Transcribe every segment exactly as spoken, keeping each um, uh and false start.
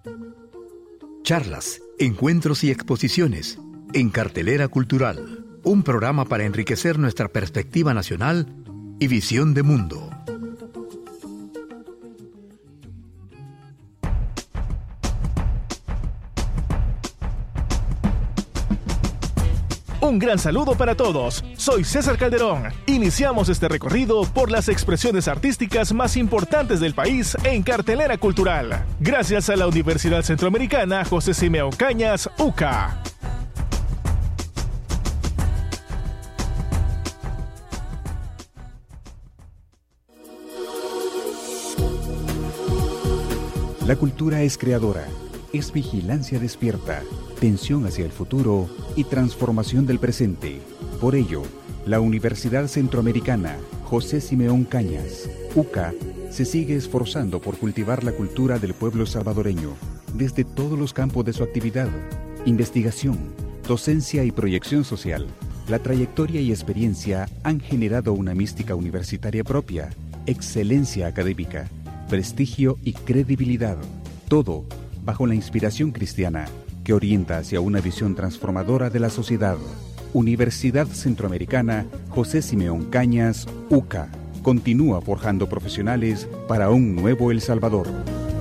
Charlas, encuentros y exposiciones en Cartelera Cultural, un programa para enriquecer nuestra perspectiva nacional y visión de mundo. Un gran saludo para todos. Soy César Calderón. Iniciamos este recorrido por las expresiones artísticas más importantes del país en Cartelera Cultural. Gracias a la Universidad Centroamericana José Simeón Cañas, U C A. La cultura es creadora, es vigilancia despierta, tensión hacia el futuro y transformación del presente. Por ello, la Universidad Centroamericana José Simeón Cañas, U C A, se sigue esforzando por cultivar la cultura del pueblo salvadoreño desde todos los campos de su actividad: investigación, docencia y proyección social. La trayectoria y experiencia han generado una mística universitaria propia, excelencia académica, prestigio y credibilidad. Todo bajo la inspiración cristiana que orienta hacia una visión transformadora de la sociedad. Universidad Centroamericana José Simeón Cañas, U C A, continúa forjando profesionales para un nuevo El Salvador.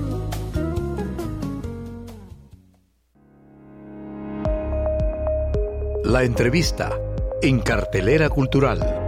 La entrevista en Cartelera Cultural.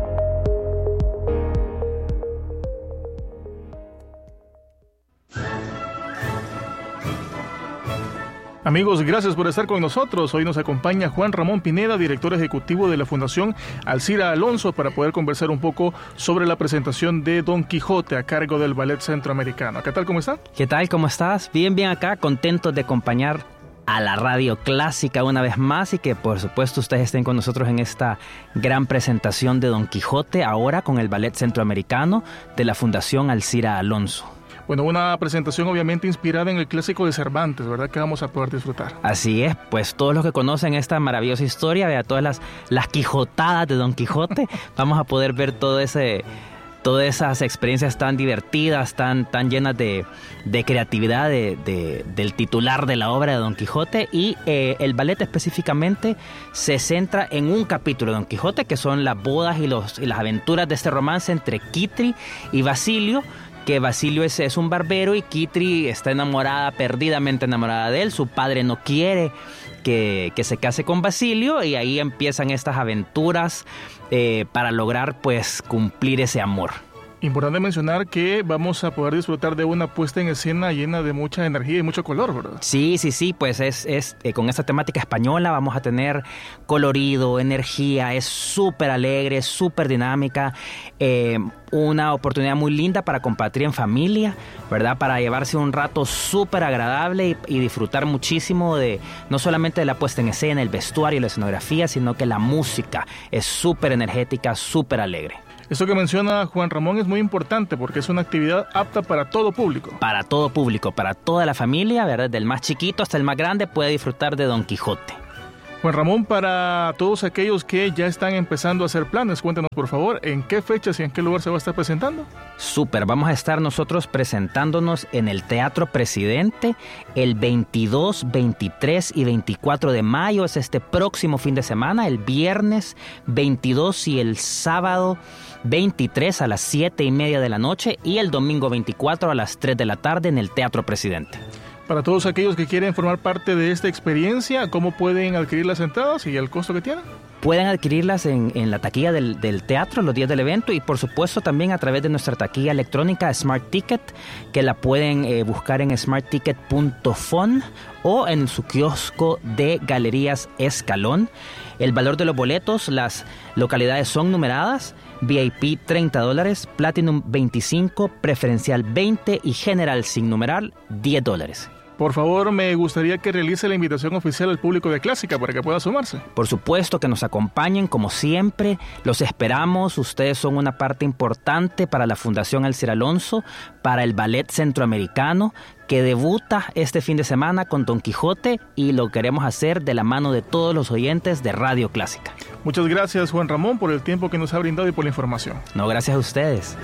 Amigos, gracias por estar con nosotros. Hoy nos acompaña Juan Ramón Pineda, director ejecutivo de la Fundación Alcira Alonso, para poder conversar un poco sobre la presentación de Don Quijote a cargo del Ballet Centroamericano. ¿Qué tal? ¿Cómo está? ¿Qué tal? ¿Cómo estás? Bien, bien acá, contentos de acompañar a la radio clásica una vez más y que por supuesto ustedes estén con nosotros en esta gran presentación de Don Quijote, ahora con el Ballet Centroamericano de la Fundación Alcira Alonso. Bueno, una presentación obviamente inspirada en el clásico de Cervantes, ¿verdad? Que vamos a poder disfrutar. Así es, pues todos los que conocen esta maravillosa historia, vea todas las, las quijotadas de Don Quijote, vamos a poder ver todo ese, todas esas experiencias tan divertidas, tan, tan llenas de, de creatividad de, de, del titular de la obra de Don Quijote. Y eh, el ballet específicamente se centra en un capítulo de Don Quijote, que son las bodas y, los, y las aventuras de este romance entre Quitri y Basilio, que Basilio es, es un barbero y Quitri está enamorada, perdidamente enamorada de él. Su padre no quiere que, que se case con Basilio y ahí empiezan estas aventuras eh, para lograr pues cumplir ese amor. Importante mencionar que vamos a poder disfrutar de una puesta en escena llena de mucha energía y mucho color, ¿verdad? Sí, sí, sí, pues es, es eh, con esta temática española vamos a tener colorido, energía, es súper alegre, súper dinámica, eh, una oportunidad muy linda para compartir en familia, ¿verdad? Para llevarse un rato súper agradable y, y disfrutar muchísimo de, no solamente de la puesta en escena, el vestuario, la escenografía, sino que la música es súper energética, súper alegre. Esto que menciona Juan Ramón es muy importante porque es una actividad apta para todo público. Para todo público, para toda la familia, ¿verdad? Desde el más chiquito hasta el más grande puede disfrutar de Don Quijote. Juan Ramón, para todos aquellos que ya están empezando a hacer planes, cuéntanos por favor, ¿en qué fechas y en qué lugar se va a estar presentando? Súper, vamos a estar nosotros presentándonos en el Teatro Presidente el veintidós, veintitrés y veinticuatro de mayo, es este próximo fin de semana, el viernes veintidós y el sábado veintitrés a las siete y media de la noche y el domingo veinticuatro a las tres de la tarde en el Teatro Presidente. Para todos aquellos que quieren formar parte de esta experiencia, ¿cómo pueden adquirir las entradas y el costo que tienen? Pueden adquirirlas en, en la taquilla del, del teatro los días del evento y por supuesto también a través de nuestra taquilla electrónica Smart Ticket, que la pueden eh, buscar en smart ticket punto fon o en su kiosco de Galerías Escalón. El valor de los boletos, las localidades son numeradas: V I P treinta dólares, Platinum veinticinco, Preferencial veinte y General sin numeral diez dólares. Por favor, me gustaría que realice la invitación oficial al público de Clásica para que pueda sumarse. Por supuesto, que nos acompañen como siempre. Los esperamos. Ustedes son una parte importante para la Fundación Alcira Alonso, para el Ballet Centroamericano, que debuta este fin de semana con Don Quijote y lo queremos hacer de la mano de todos los oyentes de Radio Clásica. Muchas gracias, Juan Ramón, por el tiempo que nos ha brindado y por la información. No, gracias a ustedes.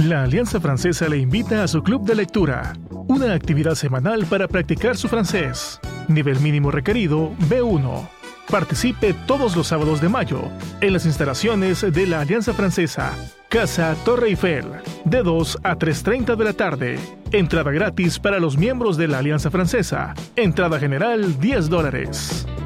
La Alianza Francesa le invita a su club de lectura, una actividad semanal para practicar su francés. Nivel mínimo requerido B uno. Participe todos los sábados de mayo en las instalaciones de la Alianza Francesa, Casa Torre Eiffel, de dos a tres y treinta de la tarde. Entrada gratis para los miembros de la Alianza Francesa. Entrada general diez dólares.